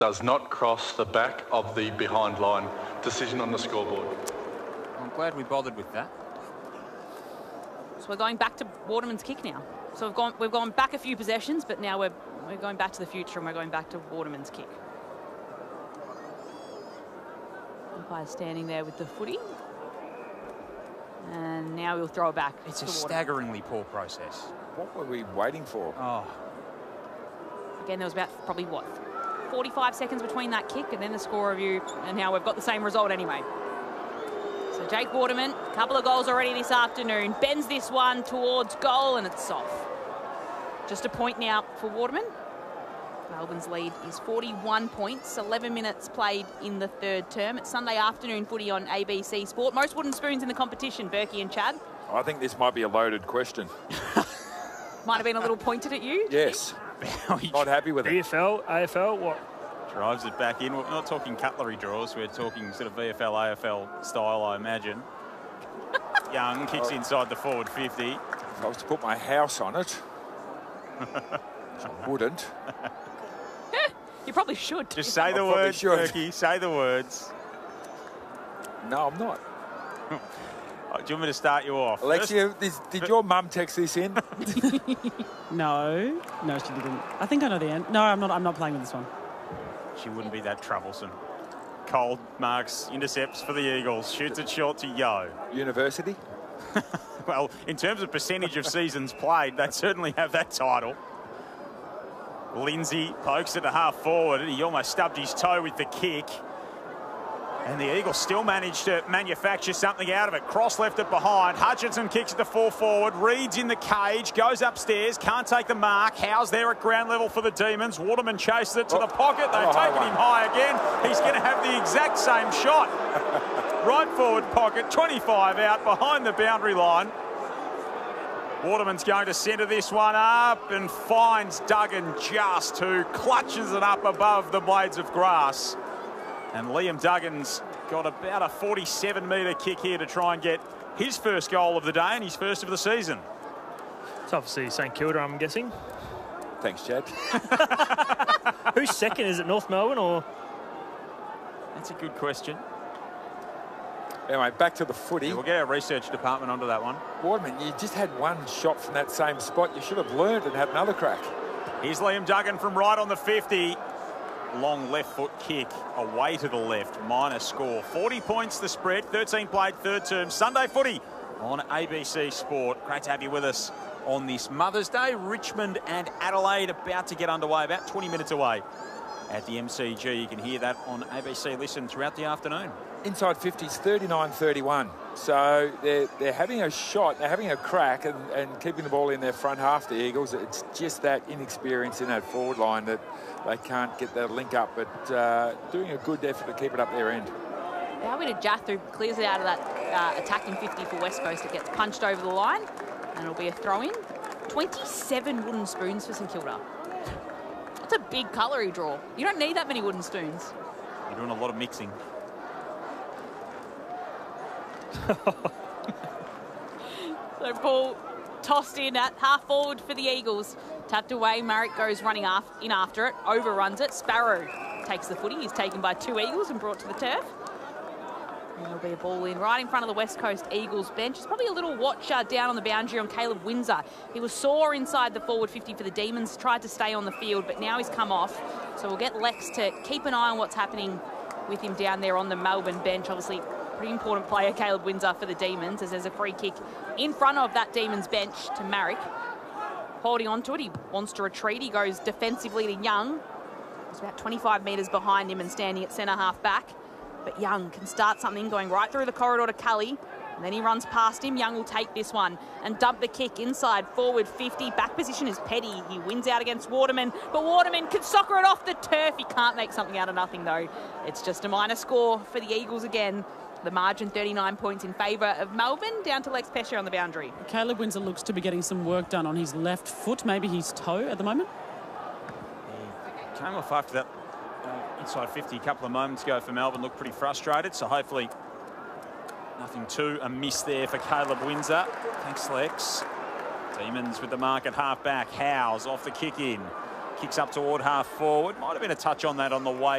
does not cross the back of the behind line. Decision on the scoreboard. I'm glad we bothered with that. So we're going back to Waterman's kick now. So we've gone back a few possessions, but now we're going back to the future and we're going back to Waterman's kick. Umpire standing there with the footy. And now we'll throw it back. It's a staggeringly poor process. What were we waiting for? Oh. Again, there was about probably, 45 seconds between that kick and then the score review, and now we've got the same result anyway. So Jake Waterman, a couple of goals already this afternoon, bends this one towards goal and it's off. Just a point now for Waterman. Melbourne's lead is 41 points, 11 minutes played in the third term. It's Sunday afternoon footy on ABC Sport. Most wooden spoons in the competition, Berkey and Chad. I think this might be a loaded question. Might have been a little pointed at you. Yes. Not happy with it. VFL, AFL, what? Drives it back in. We're not talking cutlery draws. We're talking sort of VFL, AFL style, I imagine. Young kicks inside the forward 50. If I was to put my house on it, I wouldn't. You probably should. Just say the words, Berkey. Say the words. No, I'm not. Do you want me to start you off? Alexia, did your mum text this in? No, she didn't. I think I know the end. No, I'm not playing with this one. She wouldn't be that troublesome. Cold marks, intercepts for the Eagles. Shoots it short to Yo. University? Well, in terms of percentage of seasons played, they certainly have that title. Lindsay pokes it to half forward. He almost stubbed his toe with the kick. And the Eagles still managed to manufacture something out of it. Cross left it behind. Hutchinson kicks it to full forward. Reed's in the cage. Goes upstairs. Can't take the mark. Howe's there at ground level for the Demons. Waterman chases it to the pocket. They've taken him high again. He's going to have the exact same shot. Right forward pocket. 25 out behind the boundary line. Waterman's going to centre this one up and finds Duggan just, who clutches it up above the blades of grass. And Liam Duggan's got about a 47-metre kick here to try and get his first goal of the day and his first of the season. It's obviously St Kilda, I'm guessing. Thanks, Chad. Who's second? Is it North Melbourne or...? That's a good question. Anyway, back to the footy. Yeah, we'll get our research department onto that one. Waterman, you just had one shot from that same spot. You should have learned and had another crack. Here's Liam Duggan from right on the 50. Long left foot kick away to the left. Minor score. 40 points the spread. 13 played third term. Sunday footy on ABC Sport. Great to have you with us on this Mother's Day. Richmond and Adelaide about to get underway. About 20 minutes away at the MCG. You can hear that on ABC Listen throughout the afternoon. Inside 50s, 39-31. So they're having a shot, they're having a crack and keeping the ball in their front half, the Eagles. It's just that inexperience in that forward line that they can't get that link up, but doing a good effort to keep it up their end. Bowie to Jath, who clears it out of that attacking 50 for West Coast. It gets punched over the line and it'll be a throw-in. 27 wooden spoons for St Kilda. That's a big cutlery draw. You don't need that many wooden spoons. You're doing a lot of mixing. So ball tossed in at half forward for the Eagles. Tapped away, Marrick goes running in after it, overruns it. Sparrow takes the footy. He's taken by two Eagles and brought to the turf. And there'll be a ball in right in front of the West Coast Eagles bench. It's probably a little watch down on the boundary on Caleb Windsor. He was sore inside the forward 50 for the Demons, tried to stay on the field, but now he's come off. So we'll get Lex to keep an eye on what's happening with him down there on the Melbourne bench. Obviously, pretty important player, Caleb Windsor, for the Demons, as there's a free kick in front of that Demons bench to Marrick. Holding on to it, he wants to retreat. He goes defensively to Young. He's about 25 metres behind him and standing at centre half back. But Young can start something, going right through the corridor to Cully. And then he runs past him. Young will take this one and dump the kick inside forward 50. Back position is Petty. He wins out against Waterman, but Waterman can soccer it off the turf. He can't make something out of nothing, though. It's just a minor score for the Eagles again. The margin 39 points in favour of Melbourne, down to Lex Pesce on the boundary. Caleb Windsor looks to be getting some work done on his left foot, maybe his toe at the moment. He came off after that inside 50 a couple of moments ago for Melbourne, looked pretty frustrated, so hopefully nothing too amiss there for Caleb Windsor. Thanks, Lex. Demons with the mark at half back. Howes off the kick in. kicks up toward half forward. Might have been a touch on that on the way